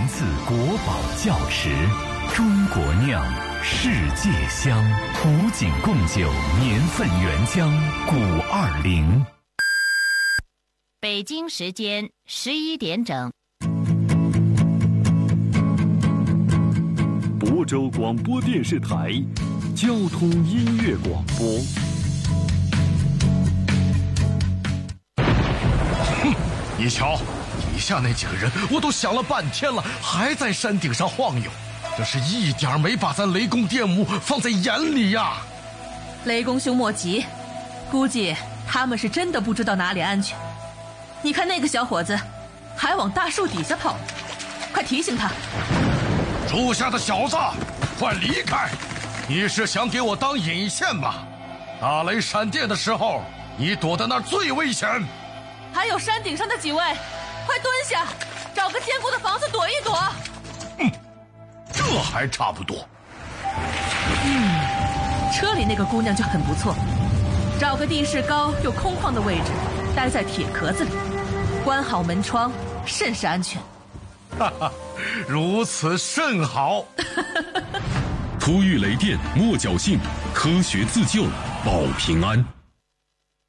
自国宝窖池，中国酿，世界香。古井贡酒年份原浆520。 北京时间11点整。 亳州广播电视台交通音乐广播。 你瞧，底下那几个人，我都想了半天了，还在山顶上晃悠，这是一点没把咱雷公电母放在眼里呀。 雷公兄莫急，估计他们是真的不知道哪里安全。你看那个小伙子，还往大树底下跑，快提醒他。 树下的小子，快离开！你是想给我当引线吧？打雷闪电的时候，你躲在那儿最危险。 还有山顶上的几位，快蹲下，找个坚固的房子躲一躲。 这还差不多。 车里那个姑娘就很不错，找个地势高又空旷的位置，待在铁壳子里，关好门窗，甚是安全。 哈哈，如此甚好。 突遇雷电莫侥幸，科学自救保平安。